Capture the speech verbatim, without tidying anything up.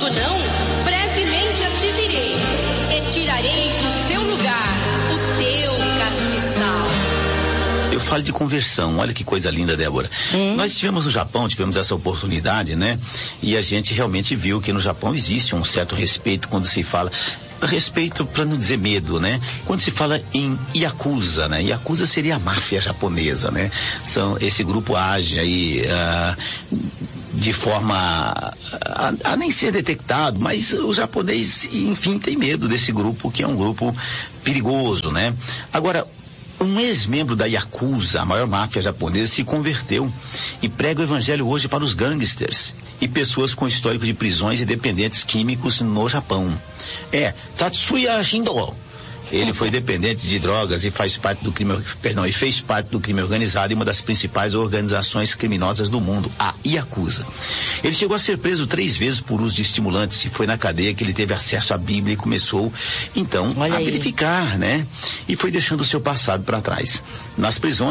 Quando não, brevemente a te virei, e tirarei do seu lugar o teu castiçal. Eu falo de conversão, olha que coisa linda, Débora. Hum. Nós estivemos no Japão, tivemos essa oportunidade, né? E a gente realmente viu que no Japão existe um certo respeito quando se fala, respeito para não dizer medo, né? Quando se fala em Yakuza, né? Yakuza seria a máfia japonesa, né? São, esse grupo age aí uh, de forma a, a nem ser detectado, mas o japonês, enfim, tem medo desse grupo, que é um grupo perigoso, né? Agora, um ex-membro da Yakuza, a maior máfia japonesa, se converteu e prega o evangelho hoje para os gangsters e pessoas com histórico de prisões e dependentes químicos no Japão. É, Tatsuya Shindo. Ele foi dependente de drogas e faz parte do crime, perdão, e fez parte do crime organizado em uma das principais organizações criminosas do mundo, a Yakuza. Ele chegou a ser preso três vezes por uso de estimulantes e foi na cadeia que ele teve acesso à Bíblia e começou, então, Olha a aí. verificar, né? E foi deixando o seu passado para trás. Nas prisões,